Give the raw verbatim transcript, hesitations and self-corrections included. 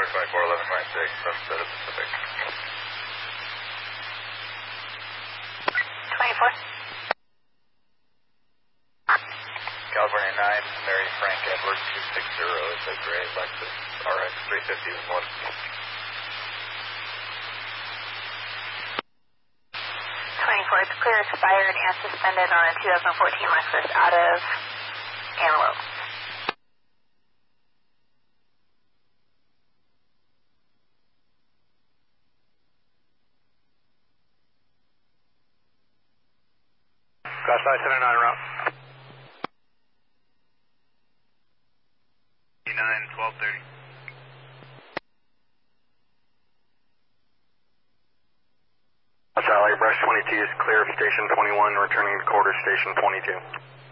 twenty-four eleven point six, Sunset Pacific. twenty-four. California nine, Mary Frank Edward two six zero is a gray Lexus R X three fifty with one. twenty-four, it's clear expired and suspended on a two thousand fourteen Lexus out of Antelope. Class five seven nine route. nine twelve thirty. Charlie, brush twenty-two is clear of station twenty-one, returning to quarter station twenty-two.